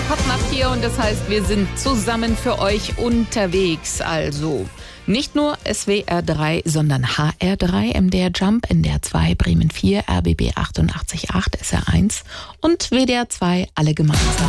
4 und das heißt, wir sind zusammen für euch unterwegs. Also nicht nur SWR 3, sondern HR 3, MDR Jump, NDR 2, Bremen 4, RBB 88.8, SR 1 und WDR 2, alle gemeinsam.